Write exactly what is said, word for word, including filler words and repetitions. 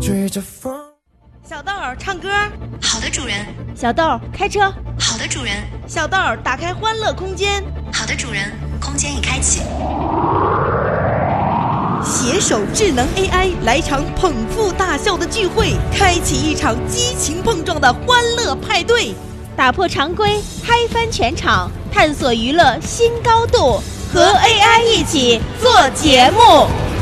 追着风。 小豆儿唱歌， 好的主人。 小豆儿开车， 好的主人。 小豆儿打开欢乐空间， 好的主人，空间已开启。 携手智能 A I 来场捧腹大笑的聚会，开启一场激情碰撞的欢乐派对， 打破常规，嗨翻全场，探索娱乐新高度，和 A I 一起做节目。